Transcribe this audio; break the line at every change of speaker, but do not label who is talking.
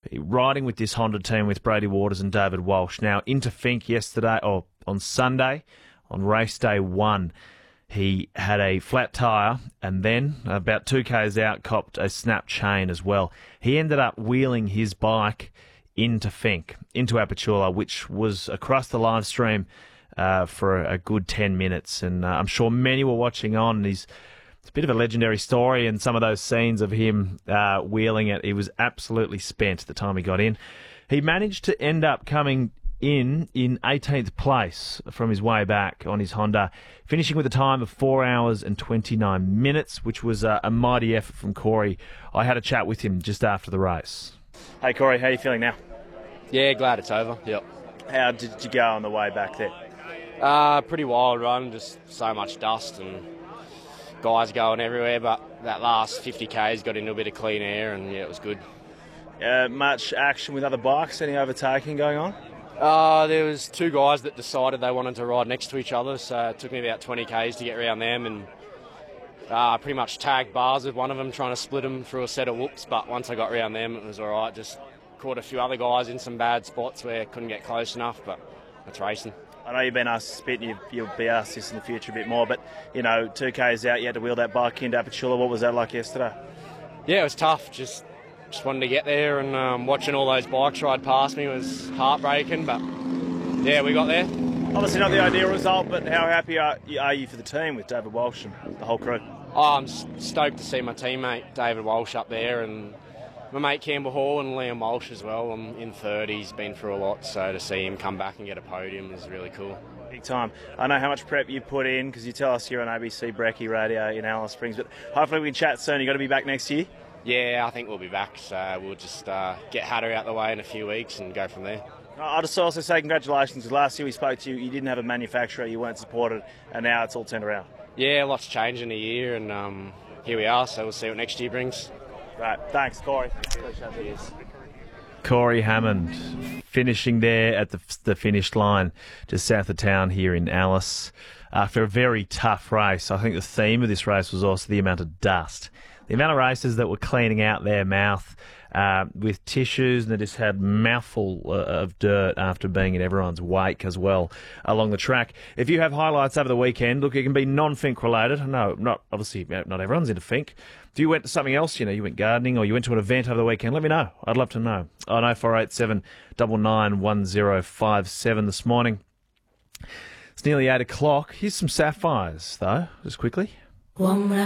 riding with this Honda team with Brady Waters and David Walsh. Now, into Finke yesterday, or on Sunday, on race day 1, he had a flat tyre and then, about 2 k's out, copped a snap chain as well. He ended up wheeling his bike into Finke, into Apachula, which was across the live stream for a good 10 minutes. And I'm sure many were watching on. It's a bit of a legendary story, and some of those scenes of him wheeling it, he was absolutely spent the time he got in. He managed to end up coming in 18th place from his way back on his Honda, finishing with a time of 4 hours and 29 minutes, which was a mighty effort from Corey. I had a chat with him just after the race. Hey Corey, how are you feeling now?
Yeah, glad it's over. Yep.
How did you go on the way back there?
Pretty wild run, just so much dust and guys going everywhere, but that last 50 k's got into a bit of clean air and yeah, it was good.
Much action with other bikes? Any overtaking going on?
There was 2 guys that decided they wanted to ride next to each other, so it took me about 20 k's to get around them, and pretty much tagged bars with one of them, trying to split them through a set of whoops, but once I got around them it was alright. Just caught a few other guys in some bad spots where I couldn't get close enough, but that's racing.
I know you've been asked to spit and you'll be asked this in the future a bit more, but 2 k's out, you had to wheel that bike into Apachula. What was that like yesterday? Yeah,
it was tough. Just wanted to get there, and watching all those bikes ride past me was heartbreaking, but yeah, we got there.
Obviously not the ideal result, but how happy are you for the team with David Walsh and the whole crew?
I'm stoked to see my teammate David Walsh up there, and my mate Campbell Hall and Liam Walsh as well. I'm in third, he's been through a lot, so to see him come back and get a podium is really cool.
Big time. I know how much prep you put in, because you tell us here on ABC Brekkie Radio in Alice Springs, but hopefully we can chat soon. You got to be back next year?
Yeah, I think we'll be back, so we'll just get Hatter out the way in a few weeks and go from there.
I'll just also say congratulations, because last year we spoke to you, you didn't have a manufacturer, you weren't supported, and now it's all turned around.
Yeah, lots changed in a year, and here we are, so we'll see what next year brings.
Right, thanks, Corey. Corey Hammond finishing there at the finish line just south of town here in Alice after a very tough race. I think the theme of this race was also the amount of dust. The amount of racers that were cleaning out their mouth with tissues, and they just had mouthful of dirt after being in everyone's wake as well along the track. If you have highlights over the weekend, look, it can be non-Finke related. No, not everyone's into Finke. If you went to something else, you went gardening or you went to an event over the weekend, let me know. I'd love to know. On 0487 991057 this morning. It's nearly 8 o'clock. Here's some Sapphires, though, just quickly.
One